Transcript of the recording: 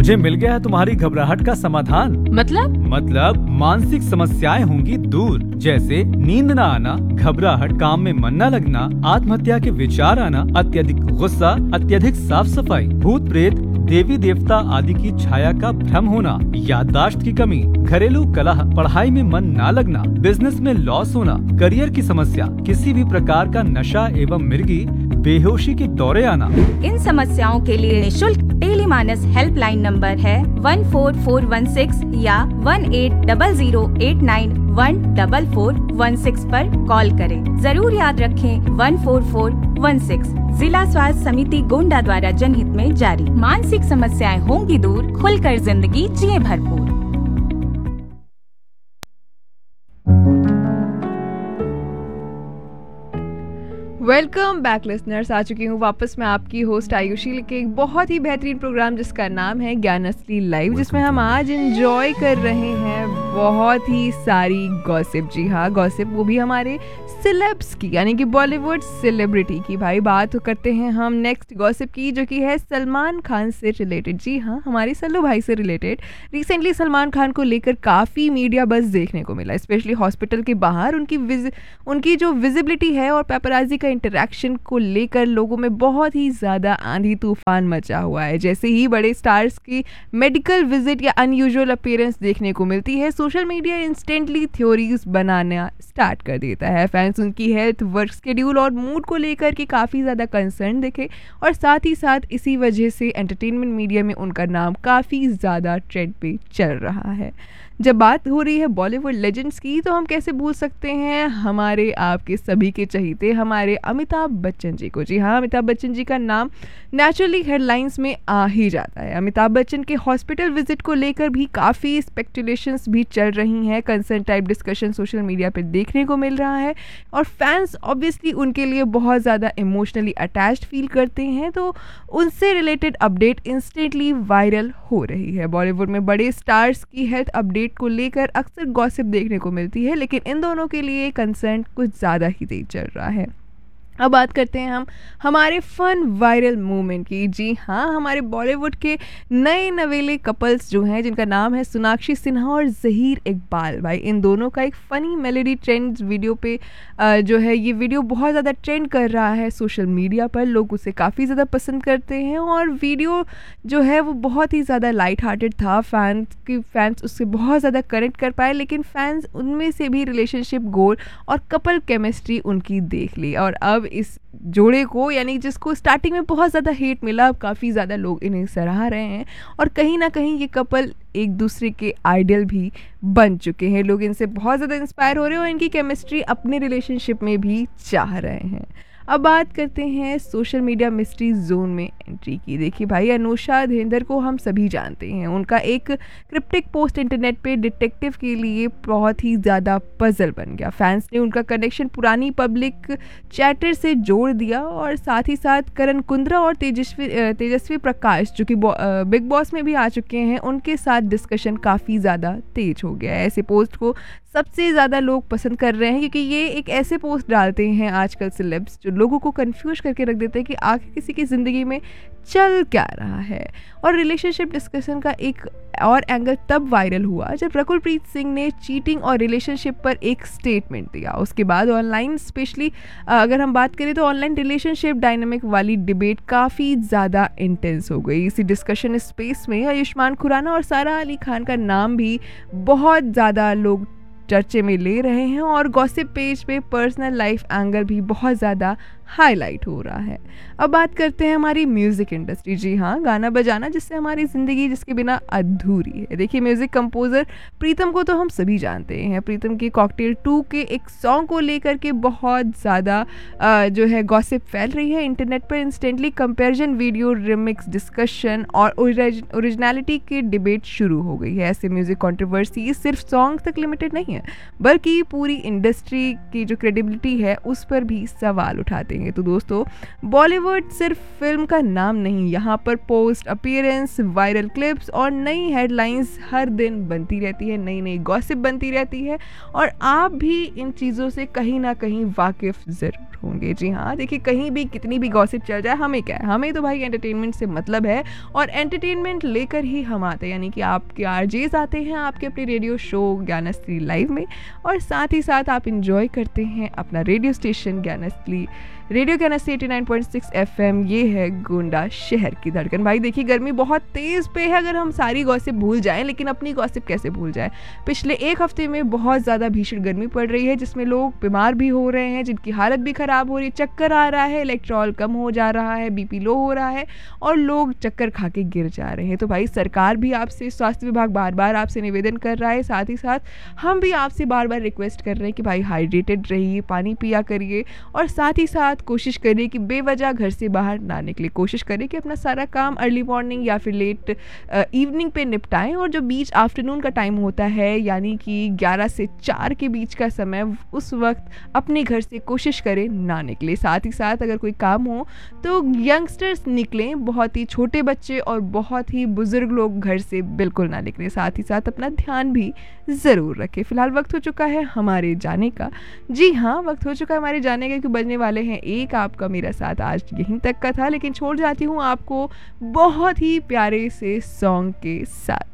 मुझे मिल गया है तुम्हारी घबराहट का समाधान। मतलब मानसिक समस्याएं होंगी दूर, जैसे नींद न आना, घबराहट, काम में मन न लगना, आत्महत्या के विचार आना, अत्यधिक गुस्सा, अत्यधिक साफ सफाई, भूत प्रेत, देवी देवता आदि की छाया का भ्रम होना, याददाश्त की कमी, घरेलू कलह, पढ़ाई में मन न लगना, बिजनेस में लॉस होना, करियर की समस्या, किसी भी प्रकार का नशा एवं मिर्गी, बेहोशी के दौरे आना। इन समस्याओं के लिए निःशुल्क टेलीमानस हेल्पलाइन नंबर है 14416 या 180089144416 पर कॉल करें। जरूर याद रखें 14416। जिला स्वास्थ्य समिति गोंडा द्वारा जनहित में जारी। मानसिक समस्याएं होंगी दूर, खुलकर जिंदगी जिए भरपूर। वेलकम बैक लिसनर्स, आ चुकी हूँ वापस मैं आपकी होस्ट आयुषी लेके एक बहुत ही बेहतरीन प्रोग्राम जिसका नाम है ज्ञान असली लाइव, जिसमें हम आज एंजॉय कर रहे हैं बहुत ही सारी गॉसिप। जी हाँ, गॉसिप, वो भी हमारे सेलेब्स की, यानी कि बॉलीवुड सेलिब्रिटी की। भाई बात करते हैं हम नेक्स्ट गॉसिप की, जो कि है सलमान खान से रिलेटेड। जी हाँ, हमारे सल्लू भाई से रिलेटेड। रिसेंटली सलमान खान को लेकर काफ़ी मीडिया बज़ देखने को मिला, स्पेशली हॉस्पिटल के बाहर उनकी जो विजिबिलिटी है और पेपराजी का इंटरैक्शन को लेकर लोगों में बहुत ही ज़्यादा आंधी तूफान मचा हुआ है। जैसे ही बड़े स्टार्स की मेडिकल विजिट या अनयूजुअल अपीयरेंस देखने को मिलती है, सोशल मीडिया इंस्टेंटली थ्योरीज बनाना स्टार्ट कर देता है। फैंस उनकी हेल्थ, वर्क शेड्यूल और मूड को लेकर के काफ़ी ज़्यादा कंसर्न दिखे, और साथ ही साथ इसी वजह से एंटरटेनमेंट मीडिया में उनका नाम काफ़ी ज़्यादा ट्रेंड पे चल रहा है। जब बात हो रही है बॉलीवुड लेजेंड्स की, तो हम कैसे भूल सकते हैं हमारे आपके सभी के चहीते हमारे अमिताभ बच्चन जी को। जी हाँ, अमिताभ बच्चन जी का नाम नेचुरली हेडलाइंस में आ ही जाता है। अमिताभ बच्चन के हॉस्पिटल विजिट को लेकर भी काफ़ी स्पेक्युलेशंस भी चल रही हैं, concern type discussion social media पर देखने को मिल रहा है, और फैंस ऑब्वियसली उनके लिए बहुत ज़्यादा इमोशनली अटैच्ड फील करते हैं, तो उनसे रिलेटेड अपडेट इंस्टेंटली वायरल हो रही है। बॉलीवुड में बड़े स्टार्स की हेल्थ अपडेट को लेकर अक्सर गॉसिप देखने को मिलती है, लेकिन इन दोनों के लिए कंसर्न कुछ ज़्यादा ही तेज चल रहा है। अब बात करते हैं हम हमारे फन वायरल मूवमेंट की। जी हाँ, हमारे बॉलीवुड के नए नवेले कपल्स जो हैं, जिनका नाम है सोनाक्षी सिन्हा और ज़हीर इकबाल, भाई इन दोनों का एक फ़नी मेलोडी ट्रेंड वीडियो पे जो है ये वीडियो बहुत ज़्यादा ट्रेंड कर रहा है सोशल मीडिया पर। लोग उसे काफ़ी ज़्यादा पसंद करते हैं, और वीडियो जो है वो बहुत ही ज़्यादा लाइट हार्टेड था। फैंस उससे बहुत ज़्यादा कनेक्ट कर पाए, लेकिन फैंस उनमें से भी रिलेशनशिप गोल और कपल केमिस्ट्री उनकी देख ली, और अब इस जोड़े को, यानी जिसको स्टार्टिंग में बहुत ज़्यादा हेट मिला, अब काफ़ी ज़्यादा लोग इन्हें सराह रहे हैं, और कहीं ना कहीं ये कपल एक दूसरे के आइडल भी बन चुके हैं। लोग इनसे बहुत ज़्यादा इंस्पायर हो रहे हैं और इनकी केमिस्ट्री अपने रिलेशनशिप में भी चाह रहे हैं। अब बात करते हैं सोशल मीडिया मिस्ट्री जोन में एंट्री की। देखिए भाई, अनुषा धेंधर को हम सभी जानते हैं। उनका एक क्रिप्टिक पोस्ट इंटरनेट पे डिटेक्टिव के लिए बहुत ही ज़्यादा पजल बन गया। फैंस ने उनका कनेक्शन पुरानी पब्लिक चैटर से जोड़ दिया, और साथ ही साथ करण कुंद्रा और तेजस्वी प्रकाश, जो कि बिग बॉस में भी आ चुके हैं, उनके साथ डिस्कशन काफ़ी ज़्यादा तेज हो गया है। ऐसे पोस्ट को सबसे ज़्यादा लोग पसंद कर रहे हैं, क्योंकि ये एक ऐसे पोस्ट डालते हैं आजकल सेलेब्स जो लोगों को कंफ्यूज करके रख देते हैं कि आखिर किसी की ज़िंदगी में चल क्या रहा है। और रिलेशनशिप डिस्कशन का एक और एंगल तब वायरल हुआ जब रकुलप्रीत सिंह ने चीटिंग और रिलेशनशिप पर एक स्टेटमेंट दिया। उसके बाद ऑनलाइन, स्पेशली अगर हम बात करें तो ऑनलाइन रिलेशनशिप डायनामिक वाली डिबेट काफ़ी ज़्यादा इंटेंस हो गई। इसी डिस्कशन स्पेस में आयुष्मान खुराना और सारा अली खान का नाम भी बहुत ज़्यादा लोग चर्चे में ले रहे हैं, और गॉसिप पेज पे पर्सनल लाइफ एंगल भी बहुत ज़्यादा हाईलाइट हो रहा है। अब बात करते हैं हमारी म्यूज़िक इंडस्ट्री। जी हाँ, गाना बजाना जिससे हमारी ज़िंदगी जिसके बिना अधूरी है। देखिए, म्यूज़िक कंपोज़र प्रीतम को तो हम सभी जानते हैं। प्रीतम के कॉकटेल 2 के एक सॉन्ग को लेकर के बहुत ज़्यादा जो है गॉसिप फैल रही है इंटरनेट पर। Instantly comparison video, remix, discussion और ओरिजिनलिटी की डिबेट शुरू हो गई है। ऐसे म्यूज़िक कंट्रोवर्सी सिर्फ सॉन्ग तक लिमिटेड नहीं है, बल्कि पूरी इंडस्ट्री की जो क्रेडिबिलिटी है उस पर भी सवाल उठाते हैं। करेंगे। तो दोस्तों, बॉलीवुड सिर्फ फिल्म का नाम नहीं, यहाँ पर पोस्ट, अपीयरेंस, वायरल क्लिप्स और नई हेडलाइंस हर दिन बनती रहती है, नई नई गॉसिप बनती रहती है और आप भी इन चीज़ों से कहीं ना कहीं वाकिफ़ ज़रूर होंगे। जी हाँ, देखिए कहीं भी कितनी भी गॉसिप चल जाए, हमें क्या है, हमें तो भाई एंटरटेनमेंट से मतलब है और एंटरटेनमेंट लेकर ही हम आते हैं, यानी कि आपके आरजेस आते हैं आपके अपने रेडियो शो ज्ञानस्त्री लाइव में और साथ ही साथ आप इंजॉय करते हैं अपना रेडियो स्टेशन रेडियो ज्ञानस्त्री 89.6 FM। ये है गोंडा शहर की धड़कन। भाई देखिए गर्मी बहुत तेज़ पे है, अगर हम सारी गॉसिप भूल जाएं, लेकिन अपनी गॉसिप कैसे भूल जाएं। पिछले एक हफ्ते में बहुत ज़्यादा भीषण गर्मी पड़ रही है, जिसमें लोग बीमार भी हो रहे हैं, जिनकी हालत भी ख़राब हो रही है, चक्कर आ रहा है, इलेक्ट्रॉल कम हो जा रहा है, बीपी लो हो रहा है और लोग चक्कर खा के गिर जा रहे हैं। तो भाई सरकार भी आपसे, स्वास्थ्य विभाग बार बार आपसे निवेदन कर रहा है, साथ ही साथ हम भी आपसे बार बार रिक्वेस्ट कर रहे हैं कि भाई हाइड्रेटेड रहिए, पानी पिया करिए और साथ ही साथ कोशिश करिए कि बेवजह घर से बाहर ना निकले। कोशिश करिए कि अपना सारा काम अर्ली मॉर्निंग या फिर लेट इवनिंग पे निपटाएं और जो बीच आफ्टरनून का टाइम होता है, यानी कि 11 से 4 के बीच का समय, उस वक्त अपने घर से कोशिश करें ना निकले। साथ ही साथ अगर कोई काम हो तो यंगस्टर्स निकलें, बहुत ही छोटे बच्चे और बहुत ही बुजुर्ग लोग घर से बिल्कुल ना निकलें। साथ ही साथ अपना ध्यान भी ज़रूर रखें। फिलहाल वक्त हो चुका है हमारे जाने का। जी हाँ, वक्त हो चुका है हमारे जाने का, क्योंकि बजने वाले हैं एक। आपका मेरा साथ आज यहीं तक का था, लेकिन छोड़ जाती हूँ आपको बहुत ही प्यारे से सॉन्ग के साथ।